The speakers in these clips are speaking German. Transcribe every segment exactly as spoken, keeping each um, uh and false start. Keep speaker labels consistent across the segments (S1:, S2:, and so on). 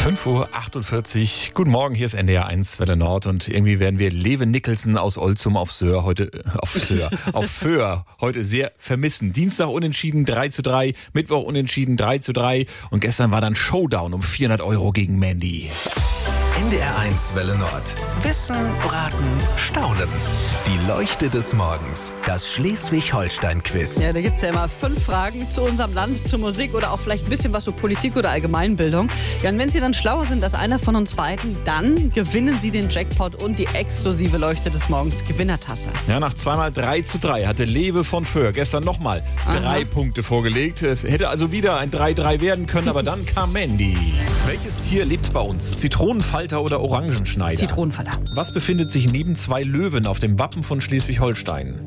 S1: fünf Uhr achtundvierzig. Guten Morgen, hier ist N D R eins Welle Nord und irgendwie werden wir Lewe Nicholson aus Olzum auf Söhr heute, äh, auf Söhr, auf Föhr heute sehr vermissen. Dienstag unentschieden drei zu drei, Mittwoch unentschieden drei zu drei und gestern war dann Showdown um vierhundert Euro gegen Mandy.
S2: N D R eins Welle Nord. Wissen, Raten, Staunen. Die Leuchte des Morgens. Das Schleswig-Holstein-Quiz.
S3: Ja, da gibt es ja immer fünf Fragen zu unserem Land, zur Musik oder auch vielleicht ein bisschen was zu Politik oder Allgemeinbildung. Ja, und wenn Sie dann schlauer sind als einer von uns beiden, dann gewinnen Sie den Jackpot und die exklusive Leuchte des Morgens Gewinnertasse.
S1: Ja, nach zweimal drei zu drei hatte Lewe von Föhr gestern nochmal drei Punkte vorgelegt. Es hätte also wieder ein drei drei werden können, aber dann kam Mandy. Welches Tier lebt bei uns? Zitronenfalter oder Orangenschneider?
S3: Zitronenfalter.
S1: Was befindet sich neben zwei Löwen auf dem Wappen von Schleswig-Holstein?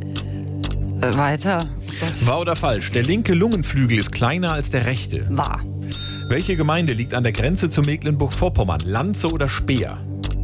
S3: Äh, weiter.
S1: Wahr oder falsch? Der linke Lungenflügel ist kleiner als der rechte.
S3: Wahr.
S1: Welche Gemeinde liegt an der Grenze zu Mecklenburg-Vorpommern? Lanze oder Speer?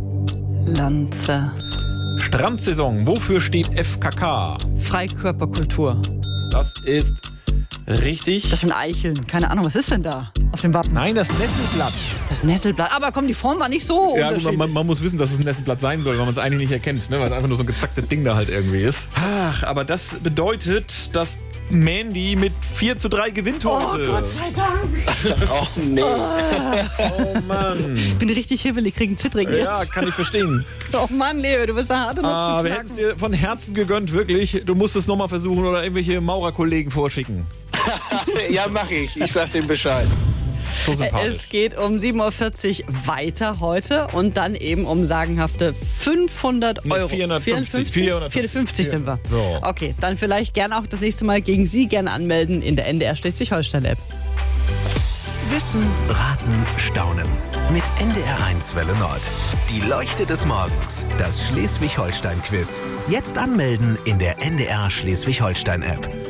S3: Lanze.
S1: Strandsaison. Wofür steht F K K?
S3: Freikörperkultur.
S1: Das ist richtig.
S3: Das sind Eicheln. Keine Ahnung, was ist denn da auf dem Wappen?
S1: Nein, das Nesselblatt.
S3: Das Nesselblatt. Aber komm, die Form war nicht so
S1: Ja,
S3: unterschiedlich.
S1: man, man muss wissen, dass es ein Nesselblatt sein soll, weil man es eigentlich nicht erkennt, ne? Weil es einfach nur so ein gezacktes Ding da halt irgendwie ist. Ach, aber das bedeutet, dass Mandy mit vier zu drei gewinnt heute.
S3: Oh, Gott sei Dank.
S4: Oh nee.
S1: Oh Mann.
S3: Ich bin richtig hibbelig, krieg einen Zittrigen jetzt.
S1: Ja, kann ich verstehen.
S3: Oh Mann, Leo, du bist eine harte Nuss
S1: Ah,
S3: zu
S1: wir hätten
S3: knacken.
S1: es dir von Herzen gegönnt, wirklich. Du musst es nochmal versuchen oder irgendwelche Maurerkollegen vorschicken.
S4: Ja, mach ich. Ich sag dem Bescheid.
S1: So sympathisch.
S3: Es geht um sieben Uhr vierzig weiter heute und dann eben um sagenhafte fünfhundert
S1: Nee,
S3: Euro.
S1: vierhundertfünfzig.
S3: vierhundertfünfzig sind wir.
S1: So.
S3: Okay, dann vielleicht gerne auch das nächste Mal gegen Sie gerne anmelden in der N D R Schleswig-Holstein-App.
S2: Wissen, Raten, Staunen. Mit N D R eins Welle Nord. Die Leuchte des Morgens. Das Schleswig-Holstein-Quiz. Jetzt anmelden in der N D R Schleswig-Holstein-App.